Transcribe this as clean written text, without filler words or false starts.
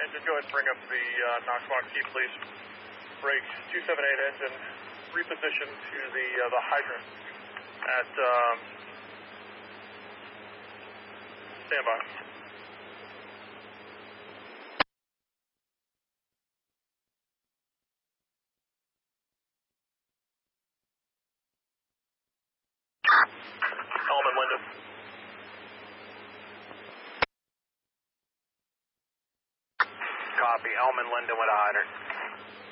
engine, go ahead and bring up the Knox lock key, please. Brake 278 engine, reposition to the hydrant at standby. Element window. Copy. Elman Linden with a hydrant.